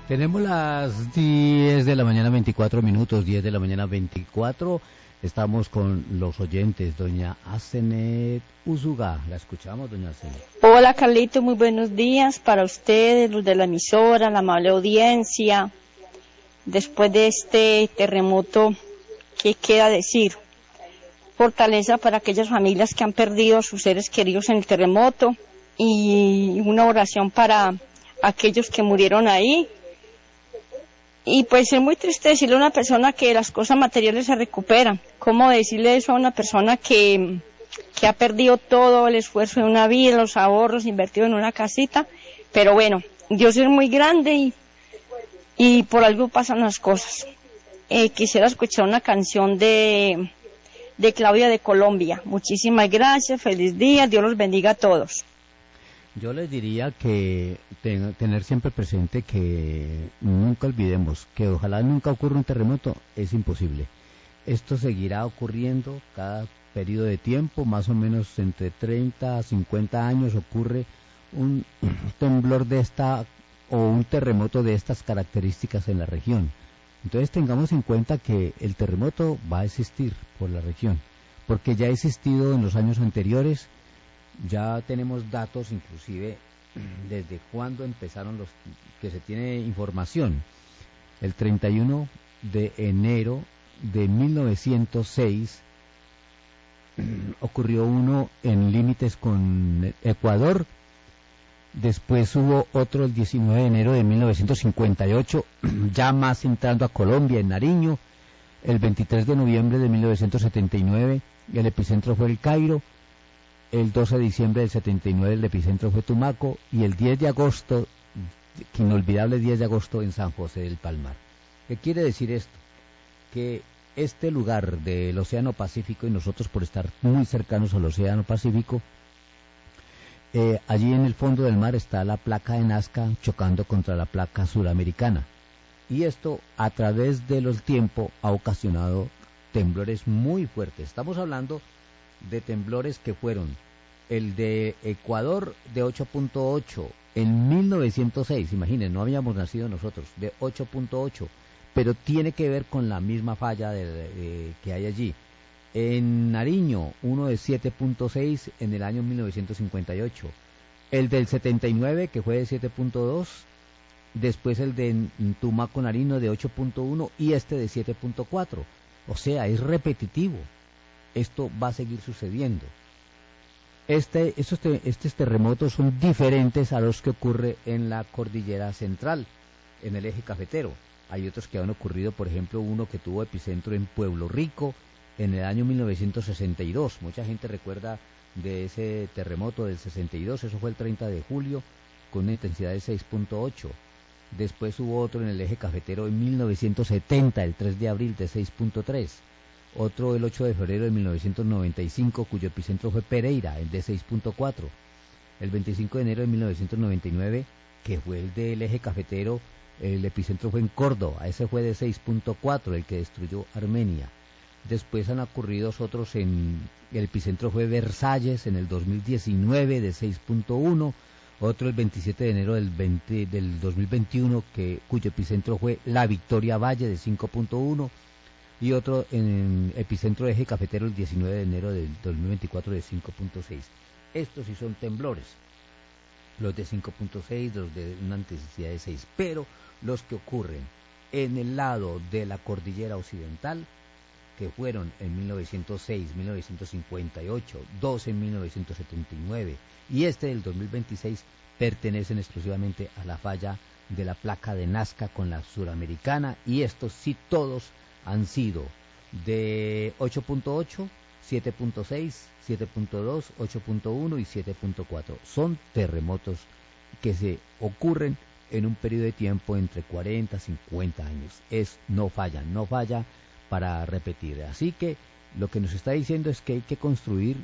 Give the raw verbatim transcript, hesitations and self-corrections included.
Tenemos las diez de la mañana, veinticuatro minutos, diez de la mañana, veinticuatro. Estamos con los oyentes, doña Asenet Usuga. La escuchamos, doña Asenet. Hola, Carlito, muy buenos días para ustedes, los de la emisora, la amable audiencia. Después de este terremoto, ¿qué queda decir? Fortaleza para aquellas familias que han perdido a sus seres queridos en el terremoto y una oración para aquellos que murieron ahí. Y pues es muy triste decirle a una persona que las cosas materiales se recuperan. ¿Cómo decirle eso a una persona que, que ha perdido todo el esfuerzo de una vida, los ahorros invertidos en una casita? Pero bueno, Dios es muy grande y, y por algo pasan las cosas. Eh, quisiera escuchar una canción de, de Claudia de Colombia. Muchísimas gracias, feliz día, Dios los bendiga a todos. Yo les diría que ten, tener siempre presente que nunca olvidemos que ojalá nunca ocurra un terremoto, es imposible. Esto seguirá ocurriendo cada periodo de tiempo, más o menos entre treinta a cincuenta años ocurre un temblor de esta o un terremoto de estas características en la región. Entonces tengamos en cuenta que el terremoto va a existir por la región, porque ya ha existido en los años anteriores. Ya tenemos datos, inclusive, desde cuándo empezaron los, que se tiene información. El treinta y uno de enero de mil novecientos seis ocurrió uno en límites con Ecuador. Después hubo otro el diecinueve de enero de mil novecientos cincuenta y ocho, ya más entrando a Colombia, en Nariño. El veintitrés de noviembre de mil novecientos setenta y nueve, el epicentro fue el Cairo. El doce de diciembre del setenta y nueve el epicentro fue Tumaco y el diez de agosto, que inolvidable diez de agosto en San José del Palmar. ¿Qué quiere decir esto? Que este lugar del Océano Pacífico, y nosotros por estar muy cercanos al Océano Pacífico, eh, allí en el fondo del mar está la placa de Nazca chocando contra la placa suramericana. Y esto a través de los tiempos ha ocasionado temblores muy fuertes. Estamos hablando de temblores que fueron el de Ecuador de ocho punto ocho en mil novecientos seis, imaginen, no habíamos nacido nosotros, de ocho punto ocho, pero tiene que ver con la misma falla de, de, de, que hay allí. En Nariño, uno de siete punto seis en el año mil novecientos cincuenta y ocho, el del setenta y nueve que fue de siete punto dos, después el de Tumaco, Nariño de ocho punto uno y este de siete punto cuatro, o sea, es repetitivo. Esto va a seguir sucediendo. Este, estos, te, estos terremotos son diferentes a los que ocurre en la cordillera central, en el eje cafetero. Hay otros que han ocurrido, por ejemplo, uno que tuvo epicentro en Pueblo Rico en el año mil novecientos sesenta y dos. Mucha gente recuerda de ese terremoto del sesenta y dos, eso fue el treinta de julio, con una intensidad de seis punto ocho. Después hubo otro en el eje cafetero en mil novecientos setenta, el tres de abril, de seis punto tres. Otro el ocho de febrero de mil novecientos noventa y cinco, cuyo epicentro fue Pereira, el de seis punto cuatro. El veinticinco de enero de mil novecientos noventa y nueve, que fue el del eje cafetero, el epicentro fue en Córdoba, ese fue de seis punto cuatro, el que destruyó Armenia. Después han ocurrido otros en, el epicentro fue Versalles en el dos mil diecinueve, de seis punto uno. Otro el veintisiete de enero del, veinte, del dos mil veintiuno, que, cuyo epicentro fue La Victoria Valle, de cinco punto uno. Y otro en epicentro de eje cafetero el diecinueve de enero del dos mil veinticuatro de cinco punto seis. Estos sí son temblores, los de cinco punto seis, los de una intensidad de seis, pero los que ocurren en el lado de la cordillera occidental, que fueron en mil novecientos seis, mil novecientos cincuenta y ocho, dos en mil novecientos setenta y nueve y este del dos mil veintiséis, pertenecen exclusivamente a la falla de la placa de Nazca con la suramericana, y estos sí todos han sido de ocho punto ocho, siete punto seis, siete punto dos, ocho punto uno y siete punto cuatro. Son terremotos que se ocurren en un periodo de tiempo entre cuarenta a cincuenta años. Es, no fallan, no falla para repetir. Así que lo que nos está diciendo es que hay que construir